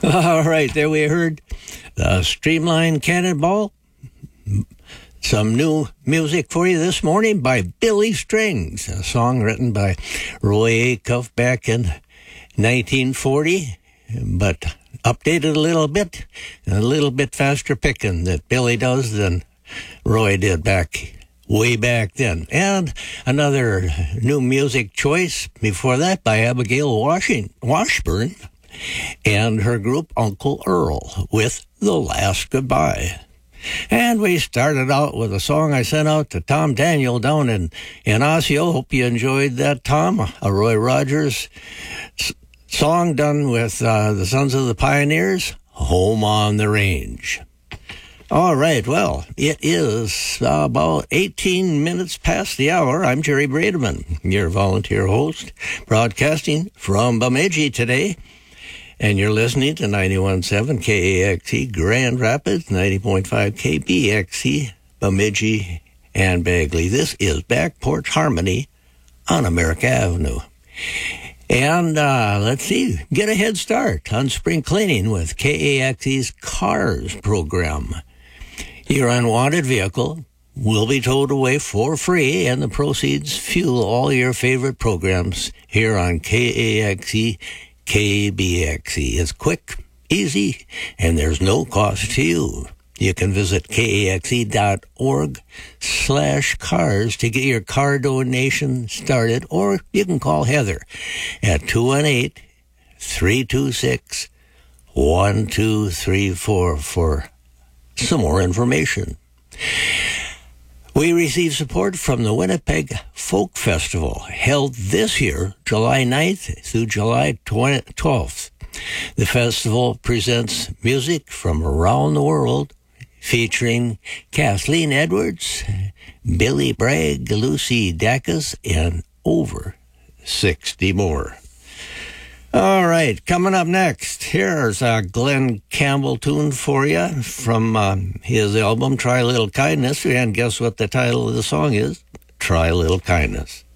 All right, there we heard the Streamline Cannonball. Some new music for you this morning by Billy Strings, a song written by Roy Acuff back in 1940, but updated a little bit, and a little bit faster picking that Billy does than Roy did way back then. And another new music choice before that by Abigail Washburn and her group Uncle Earl with The Last Goodbye. And we started out with a song I sent out to Tom Daniel down in Osseo. Hope you enjoyed that, Tom. A Roy Rogers song done with the Sons of the Pioneers, Home on the Range. All right, well, it is about 18 minutes past the hour. I'm Jerry Brademan, your volunteer host, broadcasting from Bemidji today. And you're listening to 91.7 KAXE Grand Rapids, 90.5 KBXE Bemidji and Bagley. This is Back Porch Harmony on America Avenue. And let's see, get a head start on spring cleaning with KAXE's Cars program. Your unwanted vehicle will be towed away for free, and the proceeds fuel all your favorite programs here on KAXE KBXE. It's quick, easy, and there's no cost to you. You can visit kaxe.org/cars to get your car donation started, or you can call Heather at 218-326-1234 for some more information. We receive support from the Winnipeg Folk Festival, held this year, July 9th through July 12th. The festival presents music from around the world, featuring Kathleen Edwards, Billy Bragg, Lucy Dacus, and over 60 more. All right, coming up next, here's a Glenn Campbell tune for you from his album, Try a Little Kindness. And guess what the title of the song is? Try a Little Kindness.